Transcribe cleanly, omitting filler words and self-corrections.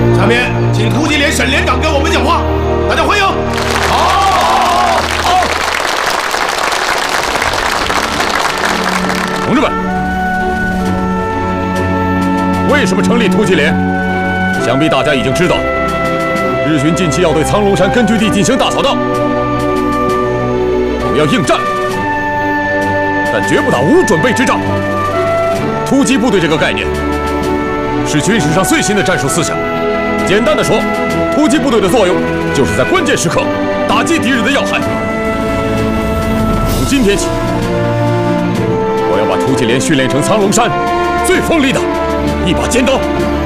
下面请突击连沈连长跟我们讲话，大家欢迎。好， 同志们，为什么成立突击连？想必大家已经知道，日军近期要对苍龙山根据地进行大扫荡，我们要应战，但绝不打无准备之仗。突击部队这个概念是军事上最新的战术思想。简单的说，突击部队的作用就是在关键时刻打击敌人的要害。从今天起，我要把突击连训练成苍龙山最锋利的一把尖刀。